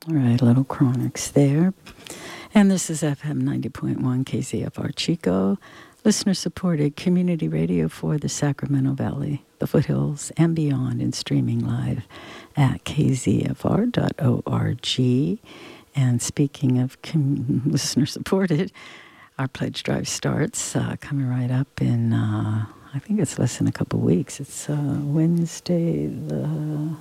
All right, little chronics there. And this is FM 90.1 KZFR Chico, listener-supported community radio for the Sacramento Valley, the foothills, and beyond, and streaming live at kzfr.org. And speaking of listener-supported, our pledge drive starts coming right up in, I think it's less than a couple weeks. It's Wednesday the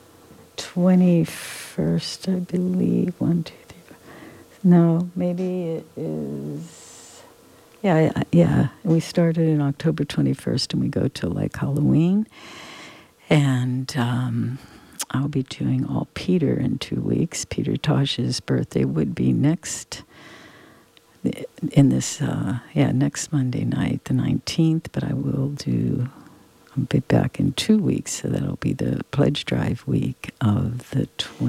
21st, I believe. 1, 2, 3, 4. No, maybe it is. Yeah. We started in October 21st, and we go till like Halloween. And I'll be doing All Peter in 2 weeks. Peter Tosh's birthday would be next Monday night, the 19th. But I'll be back in 2 weeks, so that'll be the pledge drive week of the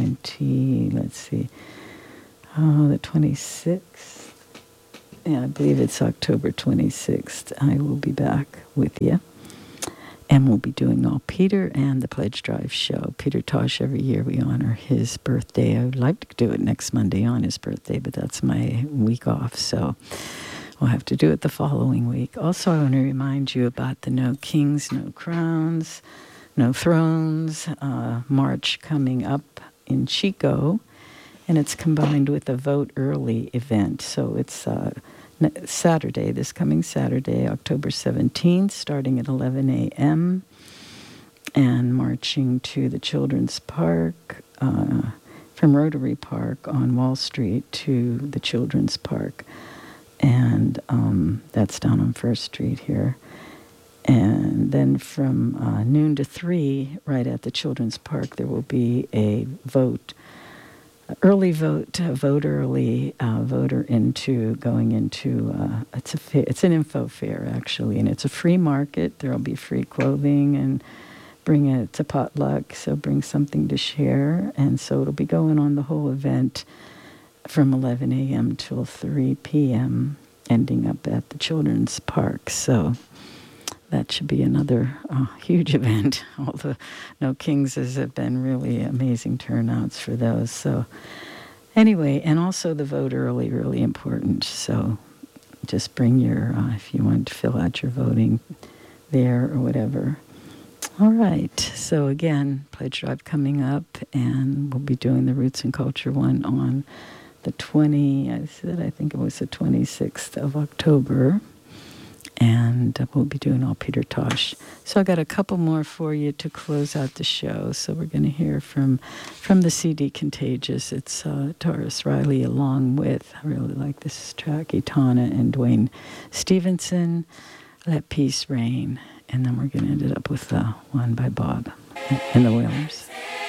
26th. Yeah, I believe it's October 26th. I will be back with you. And we'll be doing All Peter and the Pledge Drive show. Peter Tosh, every year we honor his birthday. I would like to do it next Monday on his birthday, but that's my week off, so we'll have to do it the following week. Also, I want to remind you about the No Kings, No Crowns, No Thrones march coming up in Chico, and it's combined with a Vote Early event. So it's Saturday, this coming Saturday, October 17th, starting at 11 a.m., and marching to the Children's Park, from Rotary Park on Wall Street to the Children's Park. And that's down on First Street here. And then from noon to 3, right at the Children's Park, there will be a vote voter into going into, it's an info fair, actually, and it's a free market. There'll be free clothing, and it's a potluck, so bring something to share. And so it'll be going on the whole event from 11 a.m. till 3 p.m., ending up at the Children's Park. So that should be another huge event. All the No Kingses have been really amazing turnouts for those. So anyway, and also the vote early, really important. So just bring your, if you want to fill out your voting there or whatever. All right. So again, Pledge Drive coming up, and we'll be doing the Roots and Culture one on the I think it was the 26th of October. And we'll be doing All Peter Tosh. So I got a couple more for you to close out the show. So we're going to hear from the CD Contagious. It's Doris Riley along with, I really like this track, Etana and Dwayne Stevenson, Let Peace Reign. And then we're going to end it up with one by Bob and the Wailers.